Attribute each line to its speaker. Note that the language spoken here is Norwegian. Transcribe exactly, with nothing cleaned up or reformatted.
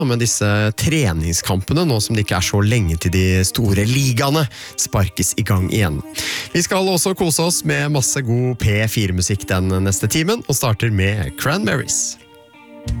Speaker 1: med disse treningskampene, nå som det ikke er så lenge til de store ligaene sparkes i gang igjen. Vi skal også kose oss med masse god P fire-musikk den neste timen, og starter med Cranberries.